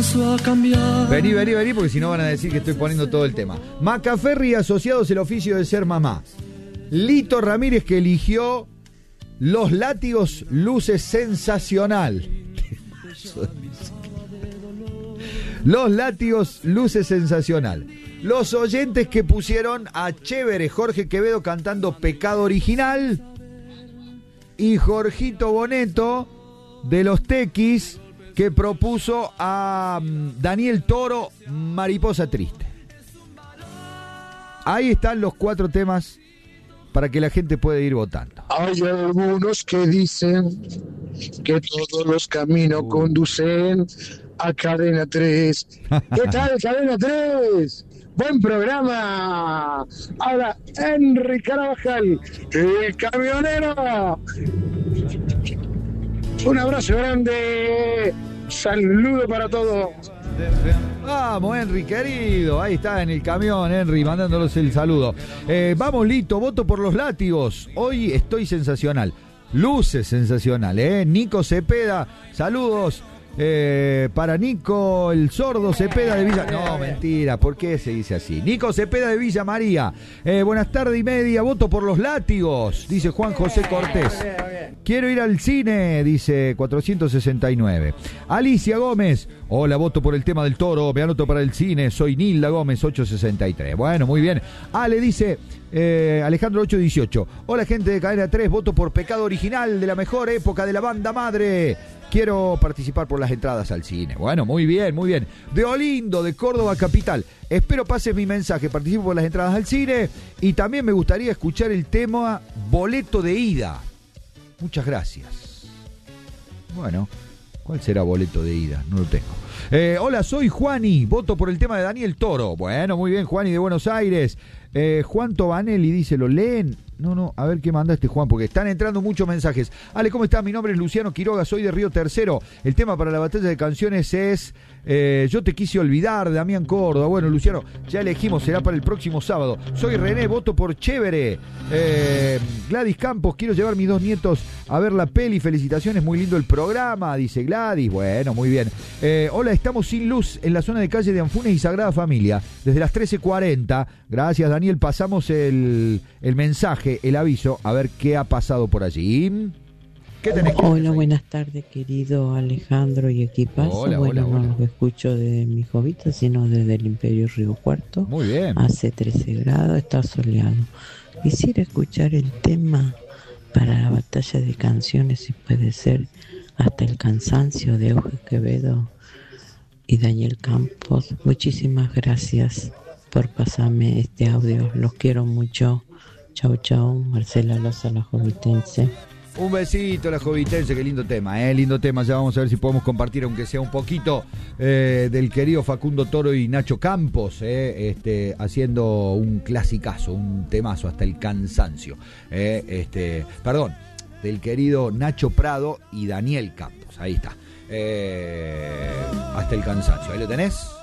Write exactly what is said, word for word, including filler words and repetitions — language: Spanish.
comienzo a cambiar. Vení, vení, vení, porque si no van a decir que estoy poniendo todo el tema. Macaferri asociados el oficio de ser mamá. Lito Ramírez que eligió Los Látigos, luces sensacional. Los Látigos, luces sensacional. Los oyentes que pusieron a Chévere Jorge Quevedo cantando Pecado Original. Y Jorgito Boneto de los Tequis que propuso a Daniel Toro Mariposa Triste. Ahí están los cuatro temas para que la gente pueda ir votando. Hay algunos que dicen que todos los caminos uh. conducen a Cadena tres. ¿Qué tal, Cadena tres? Buen programa. Ahora, Henry Carabajal, el camionero. Un abrazo grande. Saludo para todos. Vamos, Henry, querido. Ahí está en el camión, Henry, mandándolos el saludo. Eh, vamos, Lito, voto por Los Látigos. Hoy estoy sensacional. Luces sensacional, ¿eh? Nico Cepeda, saludos. Eh, para Nico el sordo Cepeda de Villa... No, mentira, ¿por qué se dice así? Nico Cepeda de Villa María. Eh, buenas tardes y media, voto por Los Látigos, dice Juan José Cortés. Quiero ir al cine, dice cuatrocientos sesenta y nueve. Alicia Gómez, hola, voto por el tema del Toro, me anoto para el cine, soy Nilda Gómez, ochocientos sesenta y tres. Bueno, muy bien. Ale dice... Eh, Alejandro ochocientos dieciocho. Hola gente de Cadena tres, voto por Pecado Original de la mejor época de la banda madre. Quiero participar por las entradas al cine. Bueno, muy bien, muy bien. De Olindo, de Córdoba Capital. Espero pases mi mensaje, participo por las entradas al cine y también me gustaría escuchar el tema Boleto de Ida. Muchas gracias. Bueno, ¿cuál será Boleto de Ida? No lo tengo. Eh, hola, soy Juani, voto por el tema de Daniel Toro. Bueno, muy bien, Juani de Buenos Aires. Eh, Juan Tobanelli dice, ¿lo leen? No, no, a ver qué manda este Juan, porque están entrando muchos mensajes. Ale, ¿cómo estás? Mi nombre es Luciano Quiroga, soy de Río Tercero. El tema para la batalla de canciones es eh, Yo te quise olvidar, de Damián Córdoba. Bueno, Luciano, ya elegimos, será para el próximo sábado. Soy René, voto por Chévere. Eh, Gladys Campos, quiero llevar mis dos nietos a ver la peli. Felicitaciones, muy lindo el programa, dice Gladys. Bueno, muy bien. Eh, hola, estamos sin luz en la zona de calle de Anfunes y Sagrada Familia, desde las trece cuarenta. Gracias, Daniel. Pasamos el, el mensaje, el aviso, a ver qué ha pasado por allí. ¿Qué tenés que Hola, buenas tardes, querido Alejandro y equipazo. Hola, bueno, hola, no hola. los escucho de mi jovita, sino desde el Imperio Río Cuarto. Muy bien. Hace trece grados, está soleado. Quisiera escuchar el tema para la batalla de canciones, si puede ser, Hasta el cansancio, de Euge Quevedo y Daniel Campos. Muchísimas gracias por pasarme este audio, los quiero mucho. Chau, chau, Marcela Loza, la jovitense. Un besito, la jovitense, qué lindo tema, eh, lindo tema. Ya vamos a ver si podemos compartir, aunque sea un poquito, eh, del querido Facundo Toro y Nacho Campos, eh, este, haciendo un clasicazo, un temazo, Hasta el cansancio. Eh, este, perdón, del querido Nacho Prado y Daniel Campos, ahí está. Eh, hasta el cansancio, ¿ahí lo tenés?